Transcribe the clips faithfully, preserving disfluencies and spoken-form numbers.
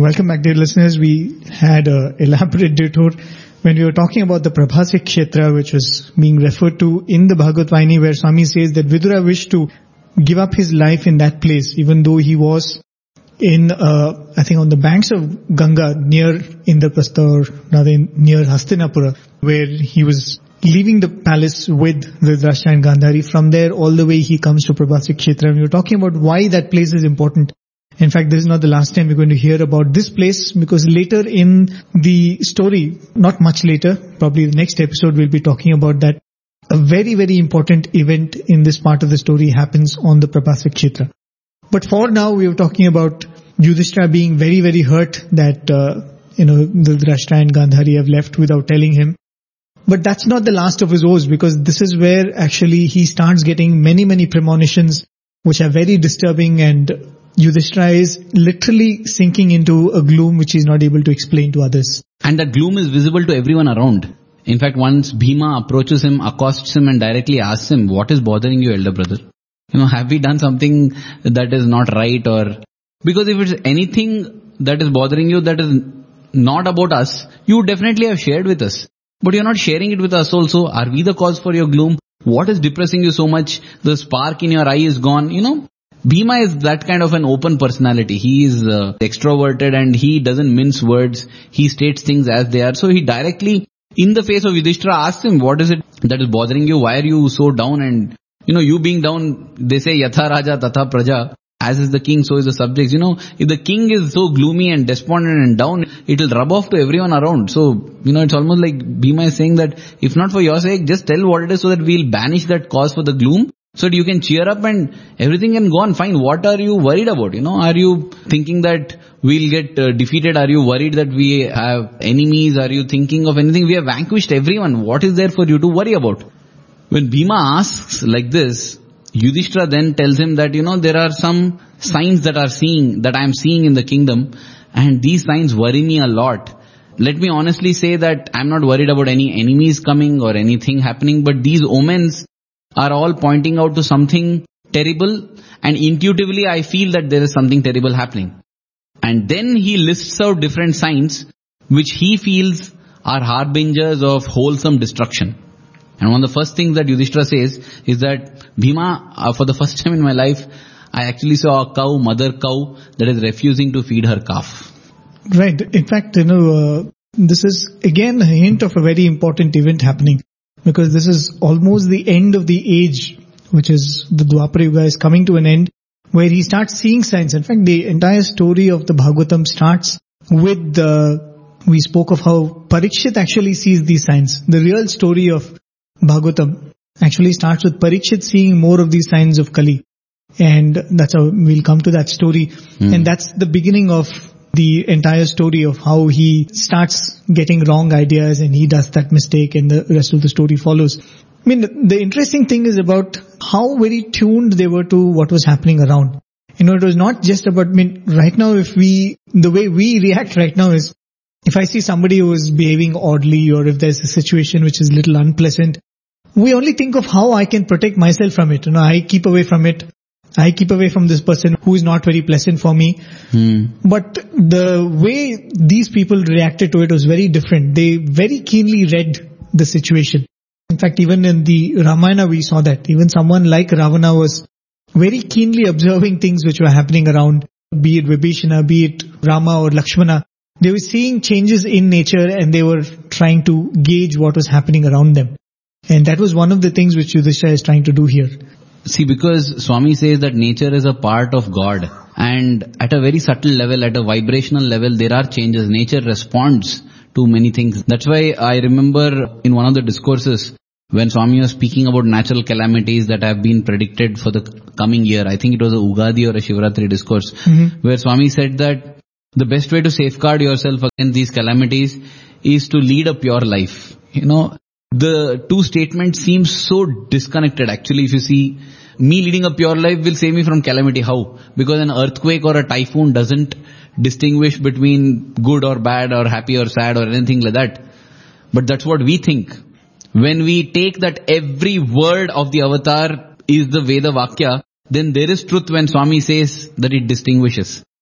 Welcome back, dear listeners. We had an elaborate detour when we were talking about the Prabhasi Kshetra, which was being referred to in the Bhagavad Vayani, where Swami says that Vidura wished to give up his life in that place, even though he was in, uh, I think on the banks of Ganga, near Indraprastha, or rather near Hastinapura, where he was leaving the palace with Dhritarashtra and Gandhari. From there, all the way he comes to Prabhasi Kshetra. And we were talking about why that place is important. In fact, this is not the last time we're going to hear about this place, because later in the story, not much later, probably the next episode, we'll be talking about that. A very, very important event in this part of the story happens on the Prabhasi Kshetra. But for now, we were talking about Yudhishthira being very, very hurt that, uh, you know, Dhritarashtra and Gandhari have left without telling him. But that's not the last of his woes, because this is where actually he starts getting many, many premonitions which are very disturbing, and Yudhishthira is literally sinking into a gloom which he's not able to explain to others. And that gloom is visible to everyone around. In fact, once Bhima approaches him, accosts him and directly asks him, what is bothering you, elder brother? You know, have we done something that is not right? Or because if it's anything that is bothering you that is not about us, you would definitely have shared with us. But you're not sharing it with us also. Are we the cause for your gloom? What is depressing you so much? The spark in your eye is gone. You know, Bhima is that kind of an open personality. He is uh, extroverted and he doesn't mince words. He states things as they are. So he directly, in the face of Yudhishthira, asks him, what is it that is bothering you? Why are you so down? And, you know, you being down, they say, Yatha Raja Tatha Praja. As is the king, so is the subjects. You know, if the king is so gloomy and despondent and down, it will rub off to everyone around. So, you know, it's almost like Bhima is saying that if not for your sake, just tell what it is so that we'll banish that cause for the gloom, so that you can cheer up and everything can go on fine. What are you worried about? You know, are you thinking that we'll get uh, defeated? Are you worried that we have enemies? Are you thinking of anything? We have vanquished everyone. What is there for you to worry about? When Bhima asks like this, Yudhishthira then tells him that, you know, there are some signs that are seeing, that I am seeing in the kingdom, and these signs worry me a lot. Let me honestly say that I'm not worried about any enemies coming or anything happening, but these omens are all pointing out to something terrible, and intuitively I feel that there is something terrible happening. And then he lists out different signs which he feels are harbingers of wholesome destruction. And one of the first things that Yudhishthira says is that, Bhima, uh, for the first time in my life, I actually saw a cow, mother cow, that is refusing to feed her calf. Right. In fact, you know, uh, this is again a hint of a very important event happening, because this is almost the end of the age, which is the Dwapara Yuga is coming to an end, where he starts seeing signs. In fact, the entire story of the Bhagavatam starts with the, we spoke of how Parikshit actually sees these signs. The real story of Bhagavatam actually starts with Parikshit seeing more of these signs of Kali. And that's how we'll come to that story. Mm. And that's the beginning of the entire story of how he starts getting wrong ideas and he does that mistake, and the rest of the story follows. I mean, the, the interesting thing is about how very tuned they were to what was happening around. You know, it was not just about, I mean, right now if we, the way we react right now is, if I see somebody who is behaving oddly, or if there's a situation which is a little unpleasant, we only think of how I can protect myself from it. You know, I keep away from it. I keep away from this person who is not very pleasant for me. Hmm. But the way these people reacted to it was very different. They very keenly read the situation. In fact, even in the Ramayana we saw that. Even someone like Ravana was very keenly observing things which were happening around, be it Vibhishana, be it Rama or Lakshmana. They were seeing changes in nature and they were trying to gauge what was happening around them. And that was one of the things which Yudhishthira is trying to do here. See, because Swami says that nature is a part of God, and at a very subtle level, at a vibrational level, there are changes. Nature responds to many things. That's why I remember in one of the discourses, when Swami was speaking about natural calamities that have been predicted for the coming year, I think it was a Ugadi or a Shivratri discourse, mm-hmm. where Swami said that the best way to safeguard yourself against these calamities is to lead a pure life. You know, the two statements seem so disconnected. Actually, if you see, me leading a pure life will save me from calamity. How? Because an earthquake or a typhoon doesn't distinguish between good or bad or happy or sad or anything like that. But that's what we think. When we take that every word of the avatar is the Veda Vakya, then there is truth when Swami says that it distinguishes.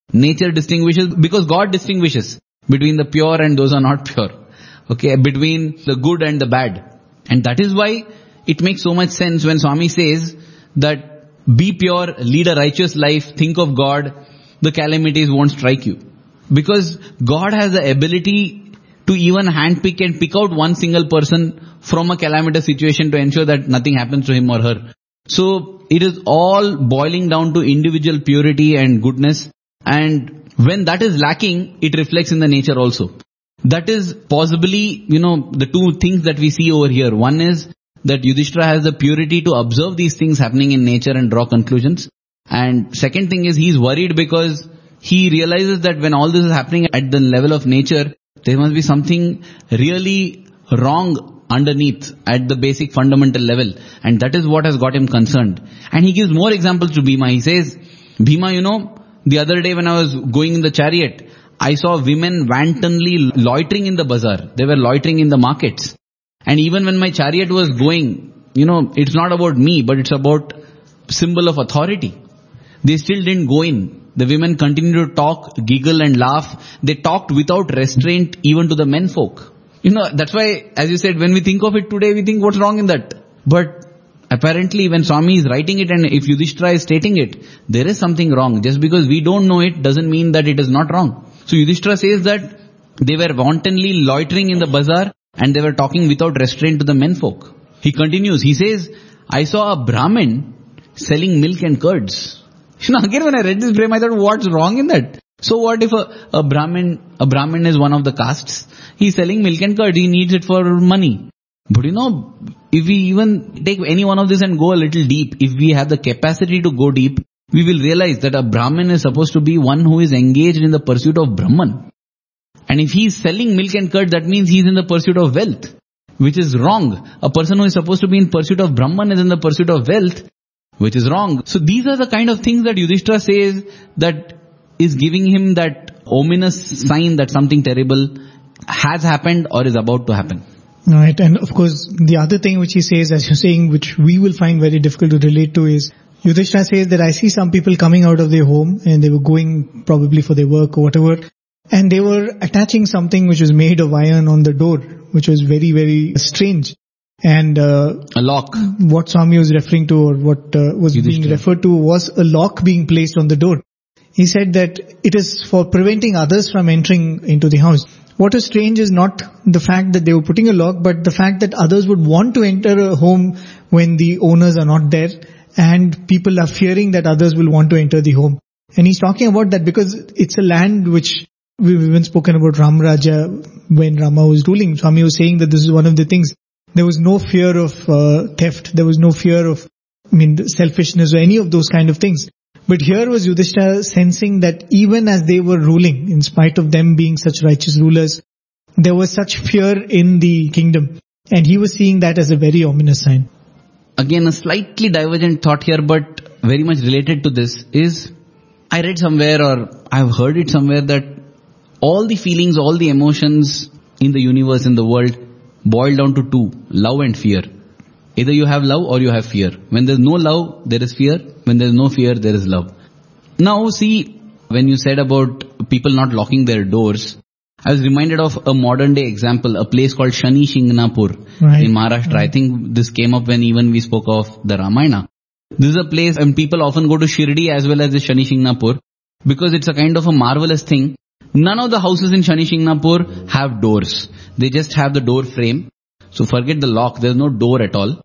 Nature distinguishes, because God distinguishes between the pure and those who are not pure. Okay, between the good and the bad. And that is why it makes so much sense when Swami says that be pure, lead a righteous life, think of God, the calamities won't strike you. Because God has the ability to even handpick and pick out one single person from a calamitous situation to ensure that nothing happens to him or her. So it is all boiling down to individual purity and goodness. And when that is lacking, it reflects in the nature also. That is possibly, you know, the two things that we see over here. One is that Yudhishthira has the purity to observe these things happening in nature and draw conclusions. And second thing is he's worried because he realizes that when all this is happening at the level of nature, there must be something really wrong underneath at the basic fundamental level. And that is what has got him concerned. And he gives more examples to Bhima. He says, Bhima, you know, the other day when I was going in the chariot, I saw women wantonly loitering in the bazaar. They were loitering in the markets. And even when my chariot was going, you know, it's not about me, but it's about symbol of authority. They still didn't go in. The women continued to talk, giggle and laugh. They talked without restraint even to the men folk. You know, that's why, as you said, when we think of it today, we think what's wrong in that? But apparently when Swami is writing it and if Yudhishthira is stating it, there is something wrong. Just because we don't know it doesn't mean that it is not wrong. So Yudhishthira says that they were wantonly loitering in the bazaar and they were talking without restraint to the menfolk. He continues, he says, I saw a Brahmin selling milk and curds. You know, again when I read this Brahma, I thought, what's wrong in that? So what if a, a Brahmin, a Brahmin is one of the castes? He's selling milk and curd, he needs it for money. But you know, if we even take any one of this and go a little deep, if we have the capacity to go deep, we will realize that a Brahmin is supposed to be one who is engaged in the pursuit of Brahman. And if he is selling milk and curd, that means he is in the pursuit of wealth, which is wrong. A person who is supposed to be in pursuit of Brahman is in the pursuit of wealth, which is wrong. So these are the kind of things that Yudhishthira says that is giving him that ominous sign that something terrible has happened or is about to happen. Right, and of course the other thing which he says, as you're saying, which we will find very difficult to relate to is, Yudhishthira says that I see some people coming out of their home and they were going probably for their work or whatever, and they were attaching something which was made of iron on the door, which was very, very strange. And uh, a lock. What Swami was referring to, or what uh, was Yudhishthira. being referred to, was a lock being placed on the door. He said that it is for preventing others from entering into the house. What is strange is not the fact that they were putting a lock, but the fact that others would want to enter a home when the owners are not there, and people are fearing that others will want to enter the home. And he's talking about that because it's a land which we've even spoken about Ram Raja when Rama was ruling. Swami was saying that this is one of the things. There was no fear of uh, theft. There was no fear of, I mean, selfishness or any of those kind of things. But here was Yudhishthira sensing that even as they were ruling, in spite of them being such righteous rulers, there was such fear in the kingdom. And he was seeing that as a very ominous sign. Again, a slightly divergent thought here, but very much related to this is, I read somewhere or I've heard it somewhere that all the feelings, all the emotions in the universe, in the world, boil down to two, love and fear. Either you have love or you have fear. When there's no love, there is fear. When there's no fear, there is love. Now see, when you said about people not locking their doors, I was reminded of a modern day example, a place called Shani Shingnapur right. in Maharashtra. Right. I think this came up when even we spoke of the Ramayana. This is a place and people often go to Shirdi as well as the Shani Shingnapur because it's a kind of a marvelous thing. None of the houses in Shani Shingnapur have doors. They just have the door frame. So forget the lock, there's no door at all.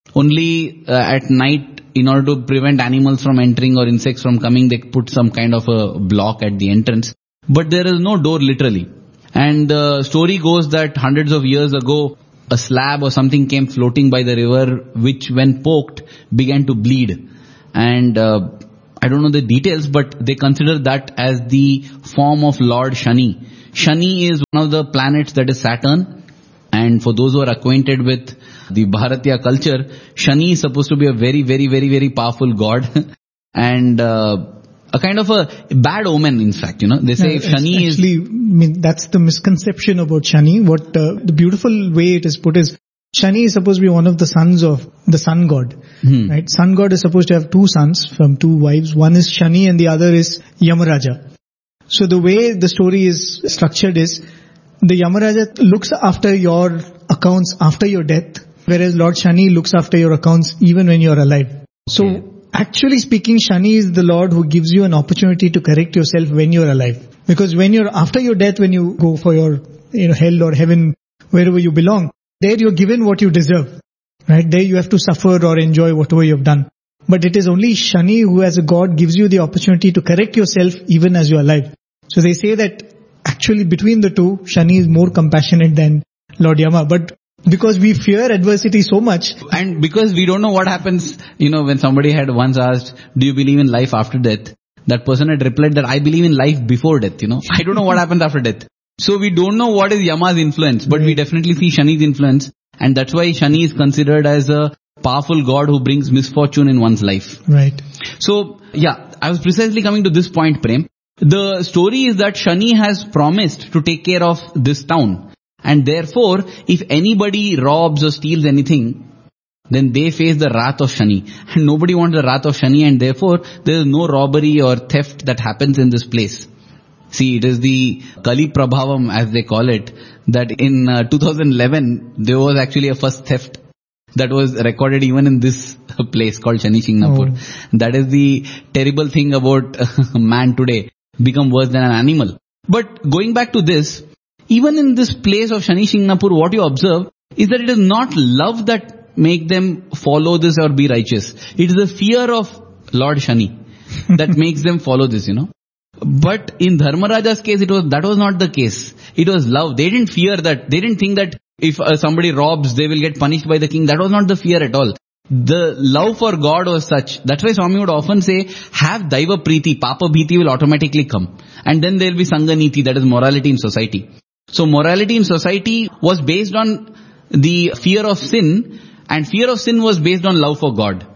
Only uh, at night, in order to prevent animals from entering or insects from coming, they put some kind of a block at the entrance. But there is no door literally. And the story goes that hundreds of years ago, a slab or something came floating by the river, which when poked, began to bleed. And uh, I don't know the details, but they consider that as the form of Lord Shani. Shani is one of the planets that is Saturn. And for those who are acquainted with the Bharatiya culture, Shani is supposed to be a very, very, very, very powerful god. and uh, a kind of a bad omen, in fact, you know. They say no, if Shani actually, is... I mean, that's the misconception about Shani. What uh, the beautiful way it is put is, Shani is supposed to be one of the sons of the sun god. Hmm. Right? Sun god is supposed to have two sons from two wives. One is Shani and the other is Yamaraja. So the way the story is structured is, the Yamaraja looks after your accounts after your death, whereas Lord Shani looks after your accounts even when you're alive. So Okay. actually speaking, Shani is the Lord who gives you an opportunity to correct yourself when you're alive. Because when you're, after your death, when you go for your, you know, hell or heaven, wherever you belong, there you're given what you deserve. Right? There you have to suffer or enjoy whatever you've done. But it is only Shani who as a God gives you the opportunity to correct yourself even as you're alive. So they say that actually between the two, Shani is more compassionate than Lord Yama. But because we fear adversity so much. And because we don't know what happens, you know, when somebody had once asked, do you believe in life after death? That person had replied that I believe in life before death, you know. I don't know what happens after death. So we don't know what is Yama's influence, but right. we definitely see Shani's influence. And that's why Shani is considered as a powerful god who brings misfortune in one's life. Right. So, yeah, I was precisely coming to this point, Prem. The story is that Shani has promised to take care of this town. And therefore, if anybody robs or steals anything, then they face the wrath of Shani. And nobody wants the wrath of Shani, and therefore there is no robbery or theft that happens in this place. See, it is the Kali Prabhavam, as they call it, that in uh, two thousand eleven, there was actually a first theft that was recorded even in this place called Shani Shingnapur. Oh. That is the terrible thing about man today, become worse than an animal. But going back to this, even in this place of Shani Shingnapur, what you observe is that it is not love that make them follow this or be righteous. It is the fear of Lord Shani that makes them follow this, you know. But in Dharmaraja's case, it was, that was not the case. It was love. They didn't fear that. They didn't think that if uh, somebody robs, they will get punished by the king. That was not the fear at all. The love for God was such. That's why Swami would often say, have Daiva Preeti, Papa Bhiti will automatically come. And then there will be Sangha Niti, that is morality in society. So morality in society was based on the fear of sin, and fear of sin was based on love for God.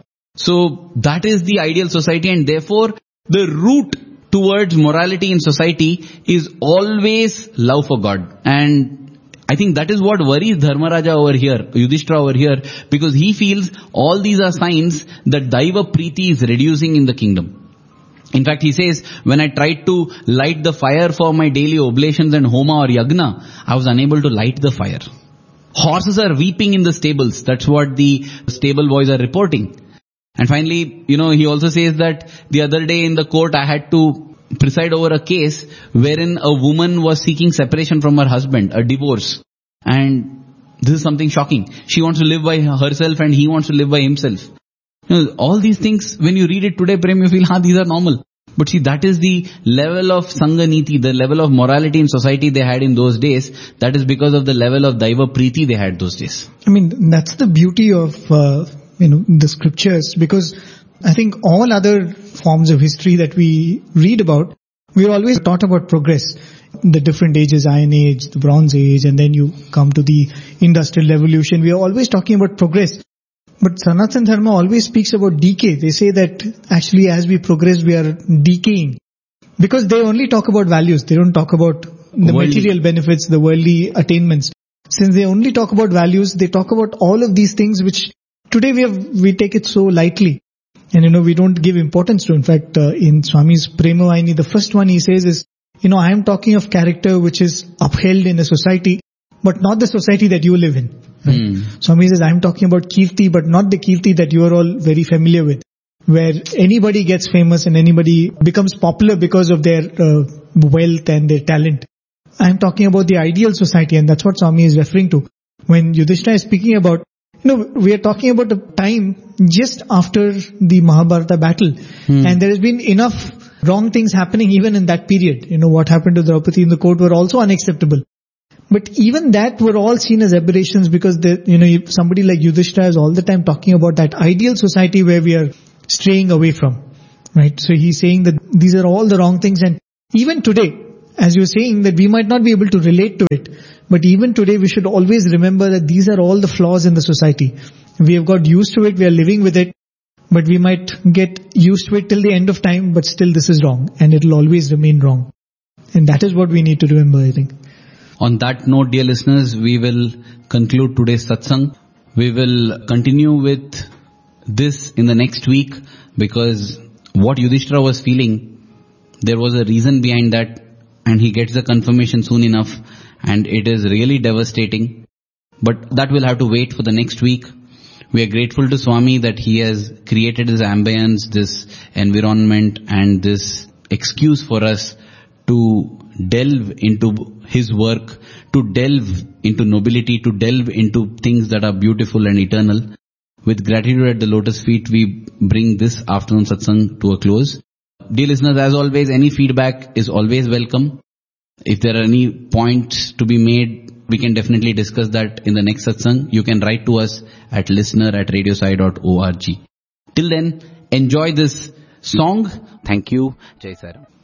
So that is the ideal society, and therefore the route towards morality in society is always love for God. And I think that is what worries Dharmaraja over here, Yudhishthira over here, because he feels all these are signs that Daiva Preeti is reducing in the kingdom. In fact, he says, when I tried to light the fire for my daily oblations and homa or yagna, I was unable to light the fire. Horses are weeping in the stables. That's what the stable boys are reporting. And finally, you know, he also says that the other day in the court I had to preside over a case wherein a woman was seeking separation from her husband, a divorce. And this is something shocking. She wants to live by herself and he wants to live by himself. You know, all these things, when you read it today, Prem, you feel, ha, these are normal. But see, that is the level of Sangha Niti, the level of morality in society they had in those days. That is because of the level of Daiva Preeti they had those days. I mean, that's the beauty of, uh, you know, the scriptures, because I think all other forms of history that we read about, we're always taught about progress. The different ages, Iron Age, the Bronze Age, and then you come to the Industrial Revolution. We are always talking about progress. But Sanatana Dharma always speaks about decay. They say that actually as we progress, we are decaying. Because they only talk about values. They don't talk about the worldly material benefits, the worldly attainments. Since they only talk about values, they talk about all of these things which today we have, we take it so lightly. And you know, we don't give importance to. In fact, uh, in Swami's Prema Vaini, the first one he says is, you know, I am talking of character which is upheld in a society, but not the society that you live in. Right? Mm. Swami says, I am talking about Kirti, but not the Kirti that you are all very familiar with, where anybody gets famous and anybody becomes popular because of their uh, wealth and their talent. I am talking about the ideal society, and that's what Swami is referring to. When Yudhishthira is speaking about, you know, we are talking about a time just after the Mahabharata battle, mm. and there has been enough wrong things happening even in that period. You know, what happened to Draupadi in the court were also unacceptable. But even that were all seen as aberrations, because the, you know, somebody like Yudhishthira is all the time talking about that ideal society where we are straying away from. Right? So he's saying that these are all the wrong things, and even today, as you're saying, that we might not be able to relate to it, but even today we should always remember that these are all the flaws in the society. We have got used to it, we are living with it, but we might get used to it till the end of time, but still this is wrong, and it will always remain wrong. And that is what we need to remember, I think. On that note, dear listeners, we will conclude today's satsang. We will continue with this in the next week, because what Yudhishthira was feeling, there was a reason behind that, and he gets the confirmation soon enough, and it is really devastating. But that will have to wait for the next week. We are grateful to Swami that he has created this ambience, this environment, and this excuse for us to delve into his work, to delve into nobility, to delve into things that are beautiful and eternal. With gratitude at the lotus feet, we bring this afternoon satsang to a close. Dear listeners, as always, any feedback is always welcome. If there are any points to be made, we can definitely discuss that in the next satsang. You can write to us at listener at radiosai dot org. Till then, enjoy this song. Thank you. Jai Saram.